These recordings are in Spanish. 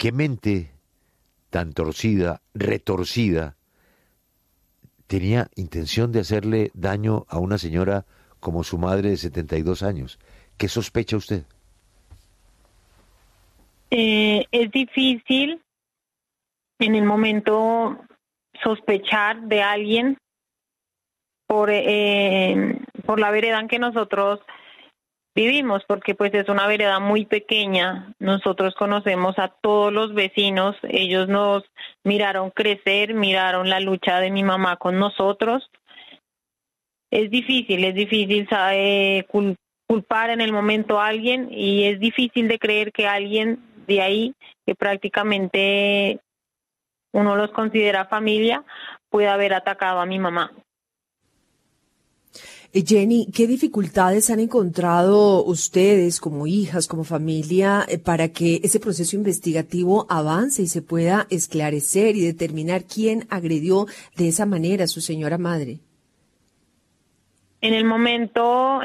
¿Qué mente tan torcida, retorcida, tenía intención de hacerle daño a una señora como su madre de 72 años? ¿Qué sospecha usted? Es difícil en el momento sospechar de alguien por la vereda en que nosotros vivimos, porque pues es una vereda muy pequeña. Nosotros conocemos a todos los vecinos, ellos nos miraron crecer, miraron la lucha de mi mamá con nosotros. Es difícil culpar en el momento a alguien, y es difícil de creer que alguien de ahí, que prácticamente uno los considera familia, pueda haber atacado a mi mamá. Jenny, ¿qué dificultades han encontrado ustedes como hijas, como familia, para que ese proceso investigativo avance y se pueda esclarecer y determinar quién agredió de esa manera a su señora madre? En el momento,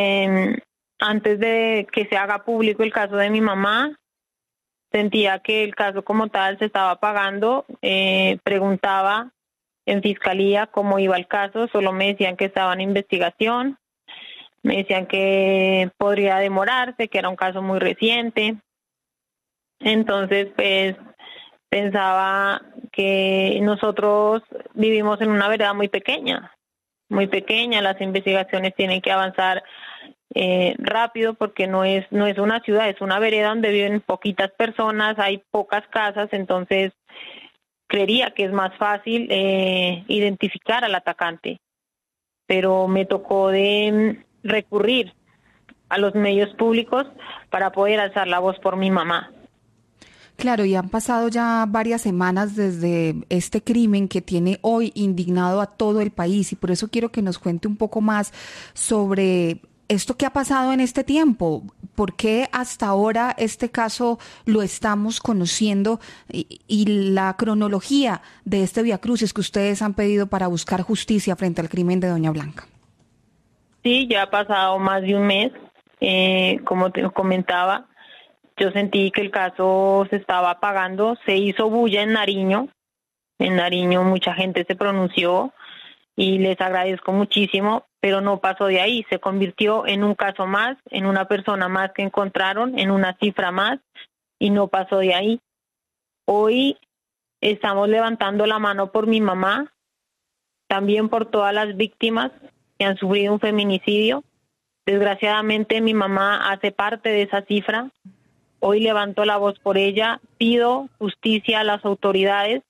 antes de que se haga público el caso de mi mamá, sentía que el caso como tal se estaba apagando. Preguntaba en fiscalía cómo iba el caso, solo me decían que estaba en investigación, me decían que podría demorarse, que era un caso muy reciente. Entonces, pues, pensaba que nosotros vivimos en una vereda muy pequeña, las investigaciones tienen que avanzar rápido, porque no es una ciudad, es una vereda donde viven poquitas personas, hay pocas casas. Entonces creería que es más fácil identificar al atacante, pero me tocó de recurrir a los medios públicos para poder alzar la voz por mi mamá. Claro, y han pasado ya varias semanas desde este crimen que tiene hoy indignado a todo el país, y por eso quiero que nos cuente un poco más sobre esto que ha pasado en este tiempo. ¿Por qué hasta ahora este caso lo estamos conociendo y la cronología de este viacrucis que ustedes han pedido para buscar justicia frente al crimen de doña Blanca? Sí, ya ha pasado más de un mes. Como te comentaba, yo sentí que el caso se estaba apagando. Se hizo bulla en Nariño. En Nariño mucha gente se pronunció y les agradezco muchísimo, pero no pasó de ahí. Se convirtió en un caso más, en una persona más que encontraron, en una cifra más, y no pasó de ahí. Hoy estamos levantando la mano por mi mamá, también por todas las víctimas que han sufrido un feminicidio. Desgraciadamente mi mamá hace parte de esa cifra. Hoy levanto la voz por ella, pido justicia a las autoridades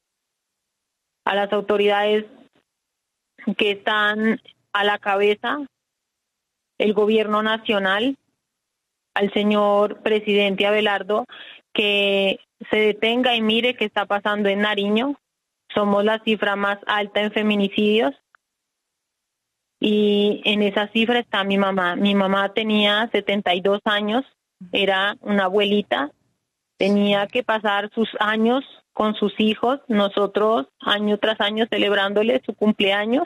que están a la cabeza, el gobierno nacional, al señor presidente Abelardo, que se detenga y mire qué está pasando en Nariño. Somos la cifra más alta en feminicidios y en esa cifra está mi mamá. Mi mamá tenía 72 años, era una abuelita, tenía que pasar sus años con sus hijos, nosotros año tras año celebrándole su cumpleaños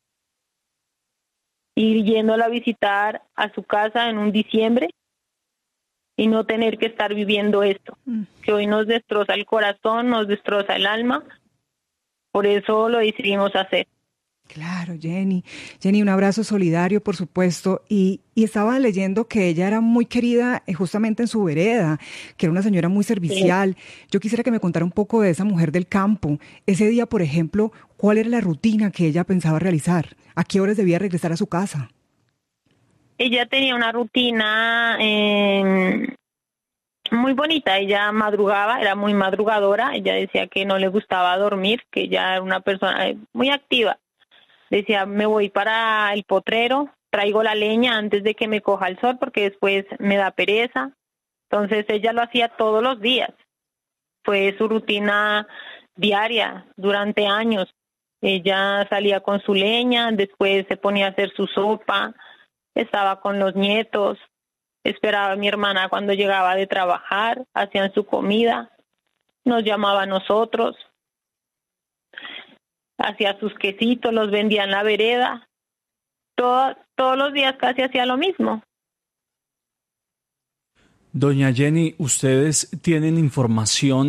y yéndola a visitar a su casa en un diciembre, y no tener que estar viviendo esto, que hoy nos destroza el corazón, nos destroza el alma. Por eso lo decidimos hacer. Claro, Jenny. Jenny, un abrazo solidario, por supuesto. Y estaba leyendo que ella era muy querida justamente en su vereda, que era una señora muy servicial. Sí. Yo quisiera que me contara un poco de esa mujer del campo. Ese día, por ejemplo, ¿cuál era la rutina que ella pensaba realizar? ¿A qué horas debía regresar a su casa? Ella tenía una rutina muy bonita. Ella madrugaba, era muy madrugadora. Ella decía que no le gustaba dormir, que ella era una persona muy activa. Decía, me voy para el potrero, traigo la leña antes de que me coja el sol porque después me da pereza. Entonces ella lo hacía todos los días. Fue su rutina diaria durante años. Ella salía con su leña, después se ponía a hacer su sopa, estaba con los nietos, esperaba a mi hermana cuando llegaba de trabajar, hacían su comida, nos llamaba a nosotros. Hacía sus quesitos, los vendía en la vereda. Todos los días casi hacía lo mismo. Doña Jenny, ¿ustedes tienen información